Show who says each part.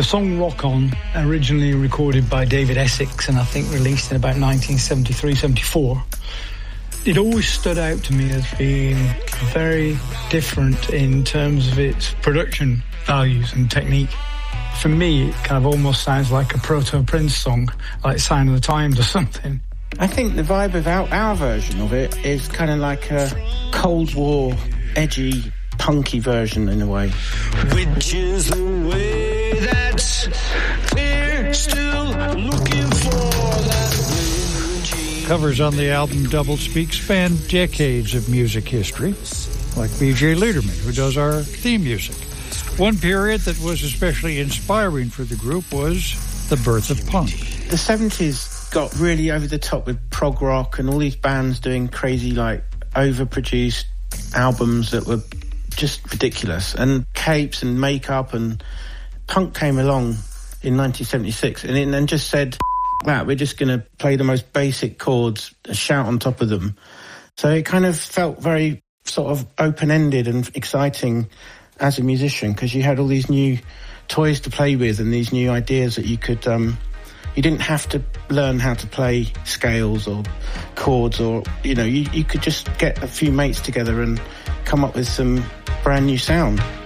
Speaker 1: The song Rock On, originally recorded by David Essex and I think released in about 1973-74, it always stood out to me as being very different in terms of its production values and technique. For me, it kind of almost sounds like a proto-Prince song, like Sign of the Times or something.
Speaker 2: I think the vibe of our version of it is kind of like a Cold War, edgy, punky version in a way.
Speaker 3: Which is the way that we're still looking for that.
Speaker 4: Covers on the album Double Speak span decades of music history, like B.J. Lederman, who does our theme music. One period that was especially inspiring for the group was the birth of punk.
Speaker 2: The 70s got really over the top with prog rock and all these bands doing crazy, like, overproduced albums that were just ridiculous. And capes and makeup, and punk came along in 1976 and just said, that, we're just going to play the most basic chords, shout on top of them. So it kind of felt very sort of open-ended and exciting as a musician, because you had all these new toys to play with and these new ideas that you could, you didn't have to learn how to play scales or chords, or, you know, you could just get a few mates together and come up with some brand new sound.